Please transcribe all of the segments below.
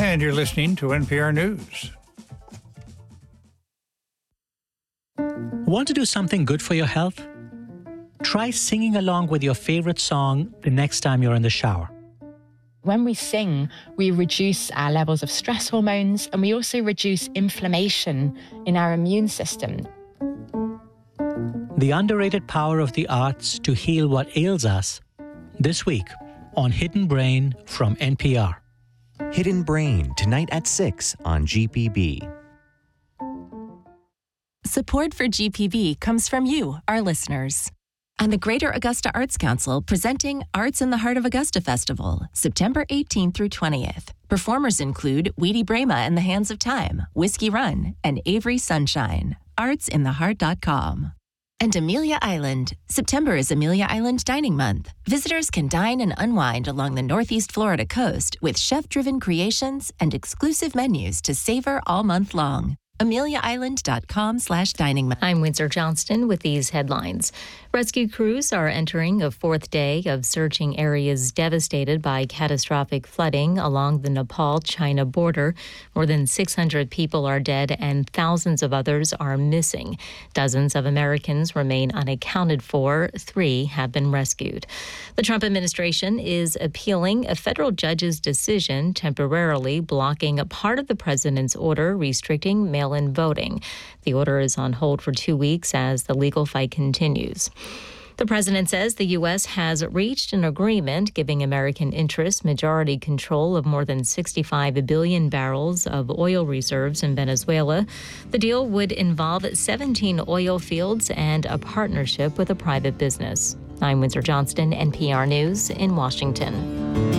And you're listening to NPR News. Want to do something good for your health? Try singing along with your favorite song the next time you're in the shower. When we sing, we reduce our levels of stress hormones, and we also reduce inflammation in our immune system. The underrated power of the arts to heal what ails us, this week on Hidden Brain from NPR. Hidden Brain, tonight at 6 on GPB. Support for GPB comes from you, our listeners. And the Greater Augusta Arts Council presenting Arts in the Heart of Augusta Festival, September 18th through 20th. Performers include Weedy Brema and the Hands of Time, Whiskey Run, and Avery Sunshine. artsintheheart.com. And Amelia Island. September is Amelia Island Dining Month. Visitors can dine and unwind along the Northeast Florida coast with chef-driven creations and exclusive menus to savor all month long. AmeliaIsland.com/dining. I'm Windsor Johnston with these headlines. Rescue crews are entering a fourth day of searching areas devastated by catastrophic flooding along the Nepal-China border. More than 600 people are dead and thousands of others are missing. Dozens of Americans remain unaccounted for. 3 have been rescued. The Trump administration is appealing a federal judge's decision temporarily blocking a part of the president's order restricting mail-in voting. The order is on hold for 2 weeks as the legal fight continues. The president says the U.S. has reached an agreement giving American interests majority control of more than 65 billion barrels of oil reserves in Venezuela. The deal would involve 17 oil fields and a partnership with a private business. I'm Windsor Johnston, NPR News in Washington.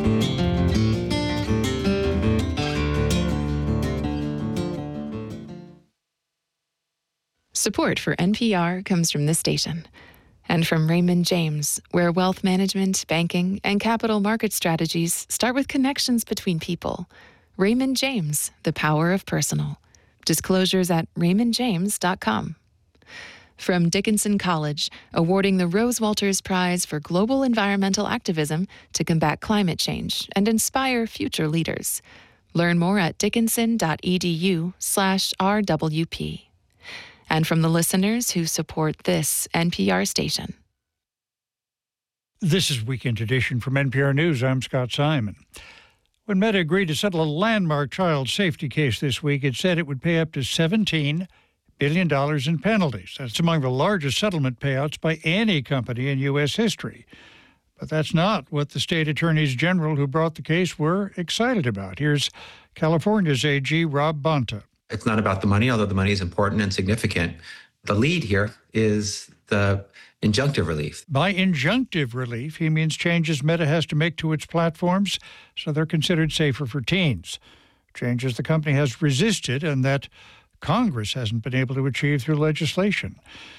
Support for NPR comes from this station and from Raymond James, where wealth management, banking, and capital market strategies start with connections between people. Raymond James, the power of personal. Disclosures at raymondjames.com. From Dickinson College, awarding the Rose Walters Prize for Global Environmental Activism to combat climate change and inspire future leaders. Learn more at dickinson.edu/RWP. And from the listeners who support this NPR station. This is Weekend Edition from NPR News. I'm Scott Simon. When Meta agreed to settle a landmark child safety case this week, it said it would pay up to $17 billion in penalties. That's among the largest settlement payouts by any company in U.S. history. But that's not what the state attorneys general who brought the case were excited about. Here's California's AG, Rob Bonta. It's not about the money, although the money is important and significant. The lead here is the injunctive relief. By injunctive relief, he means changes Meta has to make to its platforms so they're considered safer for teens. Changes the company has resisted and that Congress hasn't been able to achieve through legislation.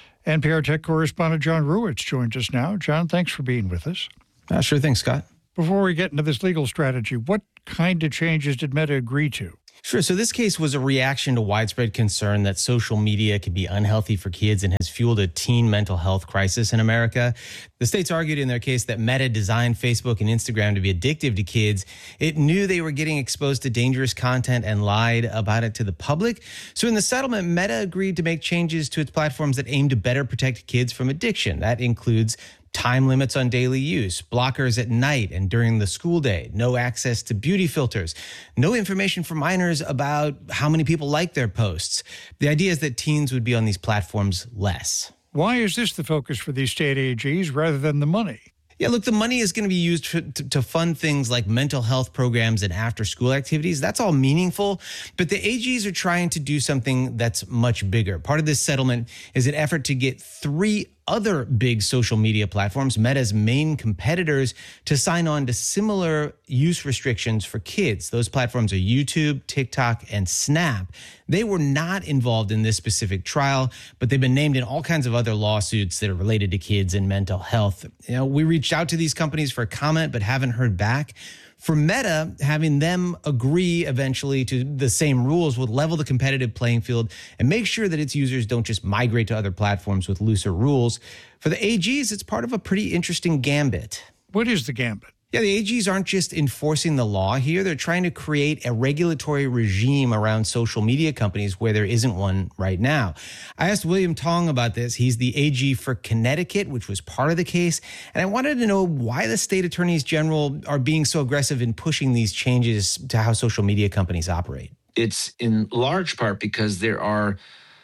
NPR tech correspondent John Ruwitz joins us now. John, thanks for being with us. Sure thing, Scott. Before we get into this legal strategy, what kind of changes did Meta agree to? Sure. So this case was a reaction to widespread concern that social media can be unhealthy for kids and has fueled a teen mental health crisis in America. The states argued in their case that Meta designed Facebook and Instagram to be addictive to kids. It knew they were getting exposed to dangerous content and lied about it to the public. So in the settlement, Meta agreed to make changes to its platforms that aim to better protect kids from addiction. That includes time limits on daily use, blockers at night and during the school day, no access to beauty filters, no information for minors about how many people like their posts. The idea is that teens would be on these platforms less. Why is this the focus for these state AGs rather than the money? Yeah, look, the money is going to be used to fund things like mental health programs and after-school activities. That's all meaningful, but the AGs are trying to do something that's much bigger. Part of this settlement is an effort to get 3 other big social media platforms, Meta's main competitors, to sign on to similar use restrictions for kids. Those platforms are YouTube, TikTok, and Snap. They were not involved in this specific trial, but they've been named in all kinds of other lawsuits that are related to kids and mental health. You know, we reached out to these companies for a comment, but haven't heard back. For Meta, having them agree eventually to the same rules would level the competitive playing field and make sure that its users don't just migrate to other platforms with looser rules. For the AGs, it's part of a pretty interesting gambit. What is the gambit? Yeah, the AGs aren't just enforcing the law here. They're trying to create a regulatory regime around social media companies where there isn't one right now. I asked William Tong about this. He's the AG for Connecticut, which was part of the case. And I wanted to know why the state attorneys general are being so aggressive in pushing these changes to how social media companies operate. It's in large part because there are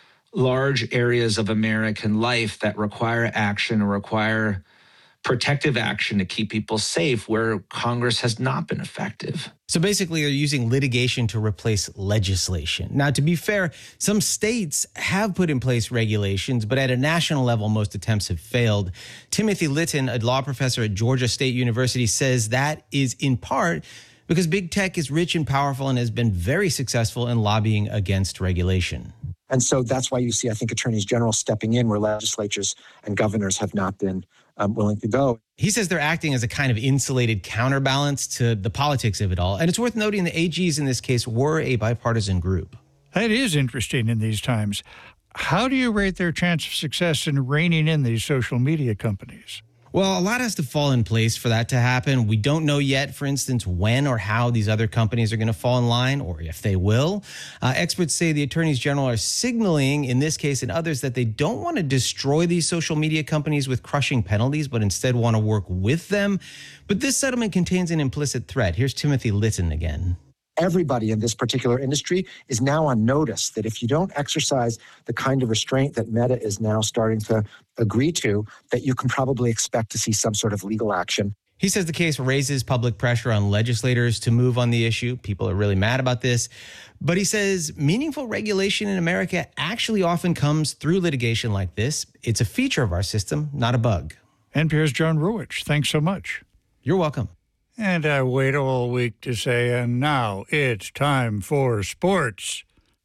large areas of American life that require action or require protective action to keep people safe where Congress has not been effective. So basically, they're using litigation to replace legislation. Now, to be fair, some states have put in place regulations, but at a national level, most attempts have failed. Timothy Litton, a law professor at Georgia State University, says that is in part because big tech is rich and powerful and has been very successful in lobbying against regulation. And so that's why you see, I think, attorneys general stepping in where legislatures and governors have not been willing to go. He says they're acting as a kind of insulated counterbalance to the politics of it all. And it's worth noting the AGs in this case were a bipartisan group. It is interesting in these times. How do you rate their chance of success in reining in these social media companies? Well, a lot has to fall in place for that to happen. We don't know yet, for instance, when or how these other companies are going to fall in line or if they will. Experts say the attorneys general are signaling in this case and others that they don't want to destroy these social media companies with crushing penalties, but instead want to work with them. But this settlement contains an implicit threat. Here's Timothy Litton again. Everybody in this particular industry is now on notice that if you don't exercise the kind of restraint that Meta is now starting to agree to, that you can probably expect to see some sort of legal action. He says the case raises public pressure on legislators to move on the issue. People are really mad about this. But he says meaningful regulation in America actually often comes through litigation like this. It's a feature of our system, not a bug. NPR's John Ruwitch, thanks so much. You're welcome. And I wait all week to say, and now it's time for sports.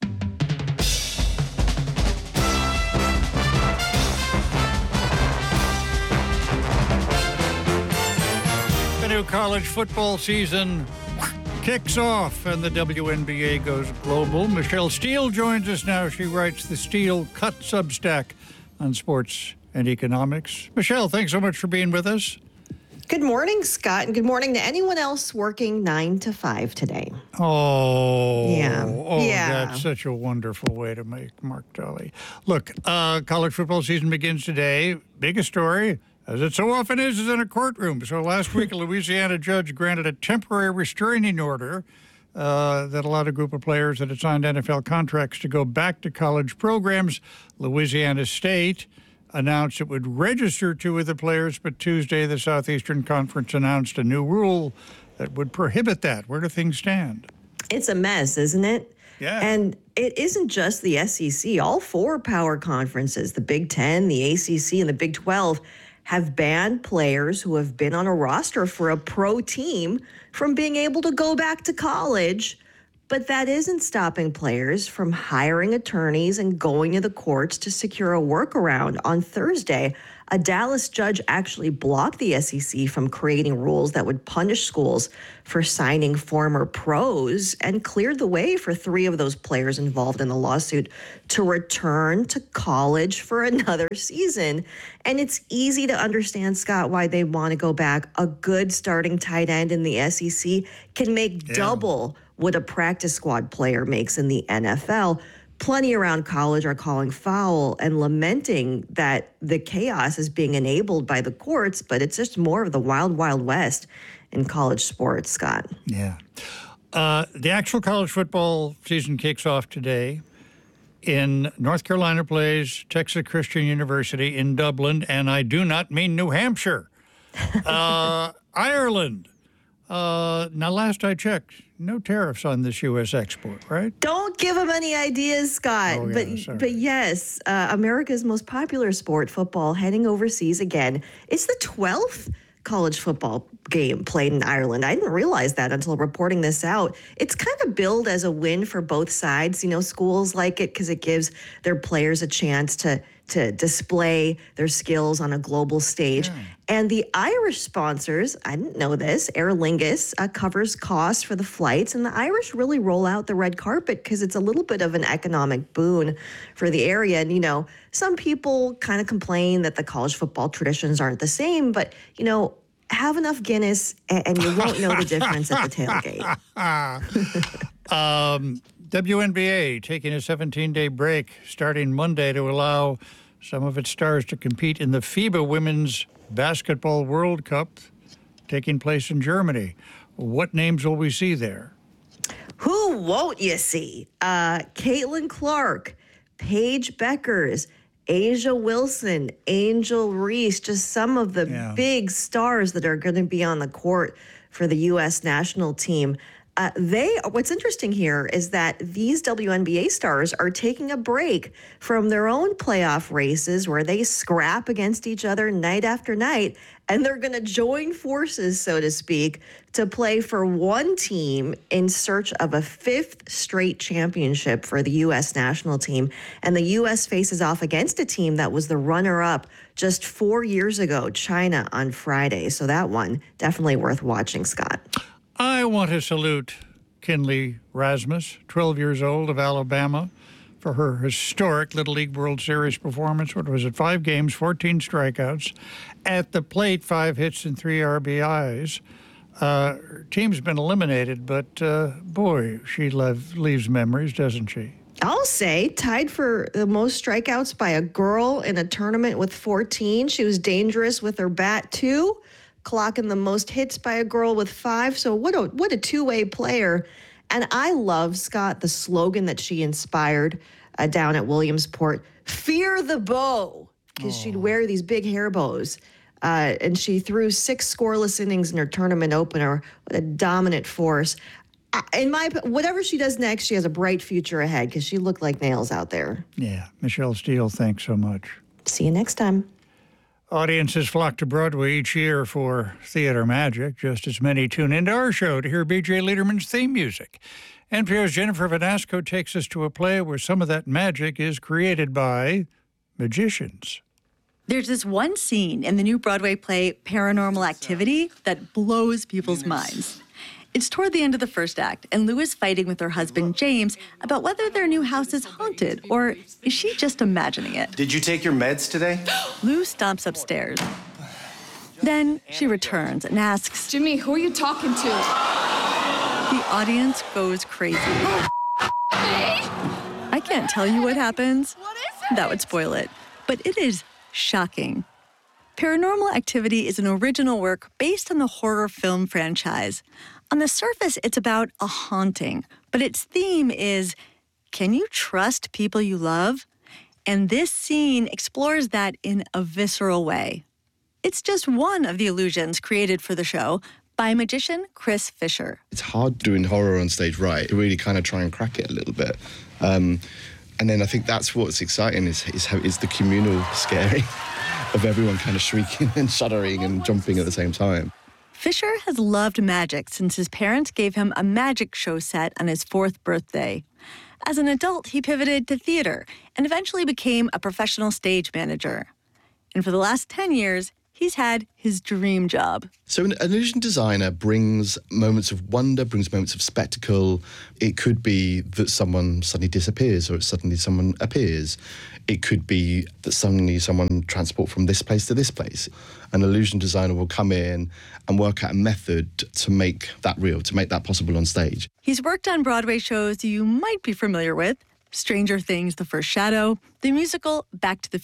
The new college football season kicks off and the WNBA goes global. Michelle Steele joins us now. She writes the Steele Cut Substack on sports and economics. Michelle, thanks so much for being with us. Good morning, Scott, and good morning to anyone else working 9 to 5 today. That's such a wonderful way to make Mark Dolly. Look, college football season begins today. Biggest story, as it so often is in a courtroom. So last week, a Louisiana judge granted a temporary restraining order that allowed a group of players that had signed NFL contracts to go back to college programs. Louisiana State announced it would register 2 of the players, but Tuesday the Southeastern Conference announced a new rule that would prohibit that. Where do things stand? It's a mess, isn't it? Yeah. And it isn't just the SEC. All 4 power conferences, the Big Ten, the ACC, and the Big 12, have banned players who have been on a roster for a pro team from being able to go back to college. But that isn't stopping players from hiring attorneys and going to the courts to secure a workaround. On Thursday, a Dallas judge actually blocked the SEC from creating rules that would punish schools for signing former pros and cleared the way for 3 of those players involved in the lawsuit to return to college for another season. And it's easy to understand, Scott, why they want to go back. A good starting tight end in the SEC can make double what a practice squad player makes in the NFL. Plenty around college are calling foul and lamenting that the chaos is being enabled by the courts, but it's just more of the wild, wild west in college sports, Scott. Yeah. The actual college football season kicks off today. In North Carolina plays Texas Christian University in Dublin, and I do not mean New Hampshire. Ireland. Now, last I checked, no tariffs on this U.S. export, right? Don't give them any ideas, Scott. But yes, America's most popular sport, football, heading overseas again. It's the 12th college football game played in Ireland. I didn't realize that until reporting this out. It's kind of billed as a win for both sides. You know, schools like it because it gives their players a chance to display their skills on a global stage. Yeah. And the Irish sponsors, I didn't know this, Aer Lingus covers costs for the flights. And the Irish really roll out the red carpet because it's a little bit of an economic boon for the area. And, you know, some people kind of complain that the college football traditions aren't the same. But, you know, have enough Guinness and you won't know the difference at the tailgate. WNBA taking a 17-day break starting Monday to allow some of its stars to compete in the FIBA Women's Basketball World Cup taking place in Germany. What names will we see there? Who won't you see? Caitlin Clark, Paige Beckers, Asia Wilson, Angel Reese, just some of the big stars that are going to be on the court for the U.S. national team. What's interesting here is that these WNBA stars are taking a break from their own playoff races where they scrap against each other night after night, and they're going to join forces, so to speak, to play for one team in search of a fifth straight championship for the U.S. national team. And the U.S. faces off against a team that was the runner-up just 4 years ago, China, on Friday. So that one definitely worth watching, Scott. I want to salute Kinley Rasmus, 12 years old, of Alabama, for her historic Little League World Series performance. What was it? 5 games, 14 strikeouts. At the plate, 5 hits and 3 RBIs. Her team's been eliminated, but boy, she leaves memories, doesn't she? I'll say tied for the most strikeouts by a girl in a tournament with 14. She was dangerous with her bat, too. Clocking the most hits by a girl with 5. So what a two-way player. And I love, Scott, the slogan that she inspired down at Williamsport, "Fear the bow," because she'd wear these big hair bows. And she threw 6 scoreless innings in her tournament opener. What a dominant force. Whatever she does next, she has a bright future ahead because she looked like nails out there. Yeah. Michelle Steele, thanks so much. See you next time. Audiences flock to Broadway each year for theater magic. Just as many tune into our show to hear B.J. Liederman's theme music. NPR's Jennifer Vanasco takes us to a play where some of that magic is created by magicians. There's this one scene in the new Broadway play Paranormal Activity that blows people's minds. It's toward the end of the first act, and Lou is fighting with her husband, James, about whether their new house is haunted, or is she just imagining it? Did you take your meds today? Lou stomps upstairs. Then she returns and asks, Jimmy, who are you talking to? The audience goes crazy. I can't tell you what happens. What is it? That would spoil it. But it is shocking. Paranormal Activity is an original work based on the horror film franchise. On the surface, it's about a haunting, but its theme is, can you trust people you love? And this scene explores that in a visceral way. It's just one of the illusions created for the show by magician Chris Fisher. It's hard doing horror on stage right, to really kind of try and crack it a little bit. And then I think that's what's exciting is the communal scaring of everyone kind of shrieking and shuddering and jumping at the same time. Fisher has loved magic since his parents gave him a magic show set on his 4th birthday. As an adult, he pivoted to theater and eventually became a professional stage manager. And for the last 10 years, he's had his dream job. So an illusion designer brings moments of wonder, brings moments of spectacle. It could be that someone suddenly disappears or suddenly someone appears. It could be that suddenly someone transports from this place to this place. An illusion designer will come in and work out a method to make that real, to make that possible on stage. He's worked on Broadway shows you might be familiar with: Stranger Things, The First Shadow, the musical Back to the